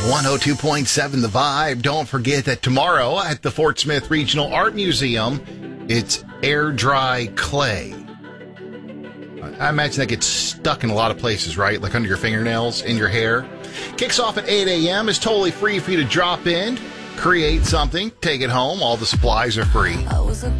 102.7 The Vibe. Don't forget that tomorrow at the Fort Smith Regional Art Museum, it's air dry clay. I imagine that gets stuck in a lot of places, right? Like under your fingernails, in your hair. Kicks off at 8 a.m. It's totally free for you to drop in, create something, take it home. All the supplies are free.